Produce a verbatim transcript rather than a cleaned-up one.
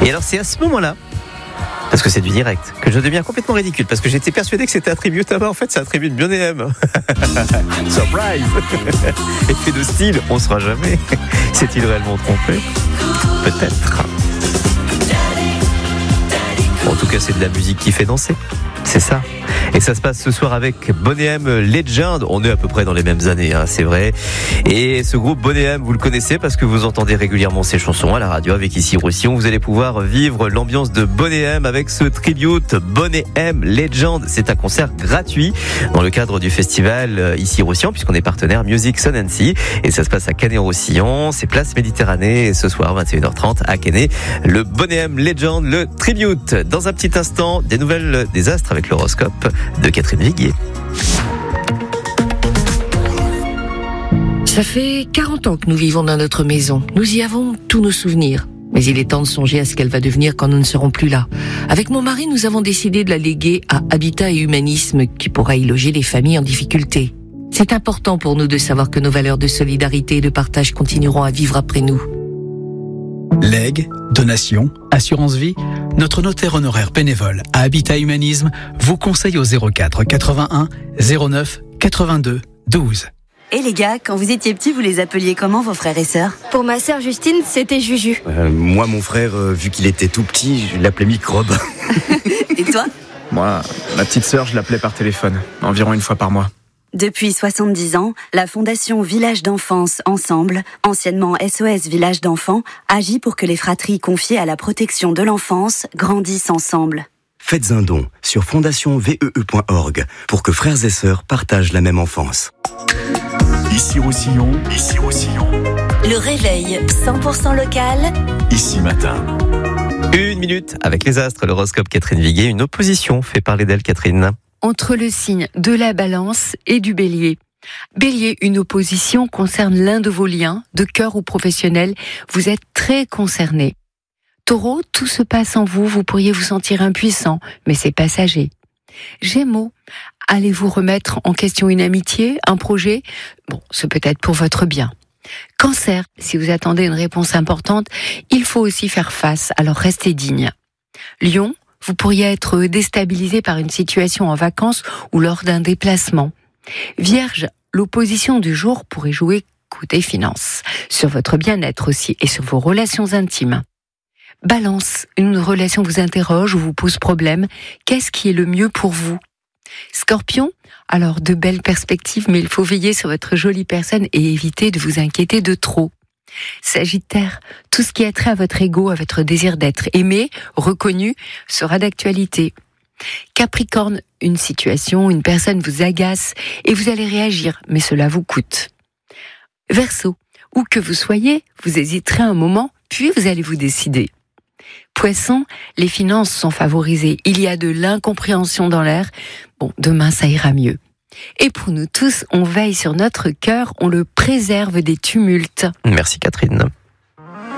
Et alors c'est à ce moment-là, parce que c'est du direct, que je deviens complètement ridicule, parce que j'étais persuadé que c'était un tribute à moi, en fait c'est un tribute Boney M. Surprise. Effet de style, on ne saura jamais. S'est-il réellement trompé? Peut-être. En tout cas c'est de la musique qui fait danser, c'est ça. Et ça se passe ce soir avec Boney M Legend. On est à peu près dans les mêmes années, hein, c'est vrai. Et ce groupe Boney M, vous le connaissez parce que vous entendez régulièrement ces chansons à la radio avec Ici Roussillon. Vous allez pouvoir vivre l'ambiance de Boney M avec ce tribute Boney M Legend. C'est un concert gratuit dans le cadre du festival Ici Roussillon, puisqu'on est partenaire Music Sun and Sea. Et ça se passe à Canet-Roussillon. C'est place Méditerranée. Et ce soir, vingt et une heures trente à Canet, le Boney M Legend, le tribute. Dans un petit instant, des nouvelles des astres avec l'horoscope de Catherine Viguier. Ça fait quarante ans que nous vivons dans notre maison. Nous y avons tous nos souvenirs. Mais il est temps de songer à ce qu'elle va devenir quand nous ne serons plus là. Avec mon mari, nous avons décidé de la léguer à Habitat et Humanisme, qui pourra y loger les familles en difficulté. C'est important pour nous de savoir que nos valeurs de solidarité et de partage continueront à vivre après nous. Legs, donations, assurance vie, notre notaire honoraire bénévole à Habitat Humanisme vous conseille au zéro quatre quatre-vingt-un zéro neuf quatre-vingt-deux douze. Et les gars, quand vous étiez petits, vous les appeliez comment vos frères et sœurs? Pour ma sœur Justine, c'était Juju. Euh, moi, mon frère, euh, vu qu'il était tout petit, je l'appelais Microbe. Et toi? Moi, ma petite sœur, je l'appelais par téléphone, environ une fois par mois. Depuis soixante-dix ans, la Fondation Village d'Enfance Ensemble, anciennement S O S Village d'Enfants, agit pour que les fratries confiées à la protection de l'enfance grandissent ensemble. Faites un don sur fondation vee point org pour que frères et sœurs partagent la même enfance. Ici Roussillon, ici Roussillon. Le réveil cent pour cent local. Ici matin. Une minute avec les astres, l'horoscope Catherine Viguier. Une opposition fait parler d'elle, Catherine. Entre le signe de la Balance et du Bélier. Bélier, une opposition concerne l'un de vos liens, de cœur ou professionnel. Vous êtes très concerné. Taureau, tout se passe en vous, vous pourriez vous sentir impuissant, mais c'est passager. Gémeaux, allez-vous remettre en question une amitié, un projet? Bon, c'est peut-être pour votre bien. Cancer, si vous attendez une réponse importante, il faut aussi faire face, alors restez digne. Lion, vous pourriez être déstabilisé par une situation en vacances ou lors d'un déplacement. Vierge, l'opposition du jour pourrait jouer côté finance, sur votre bien-être aussi et sur vos relations intimes. Balance, une relation vous interroge ou vous pose problème. Qu'est-ce qui est le mieux pour vous? Scorpion, alors de belles perspectives, mais il faut veiller sur votre jolie personne et éviter de vous inquiéter de trop. Sagittaire, tout ce qui a trait à votre ego, à votre désir d'être aimé, reconnu, sera d'actualité. Capricorne, une situation, une personne vous agace et vous allez réagir, mais cela vous coûte. Verseau, où que vous soyez, vous hésiterez un moment, puis vous allez vous décider. Poisson, les finances sont favorisées, il y a de l'incompréhension dans l'air. Bon, demain ça ira mieux. Et pour nous tous, on veille sur notre cœur, on le préserve des tumultes. Merci Catherine.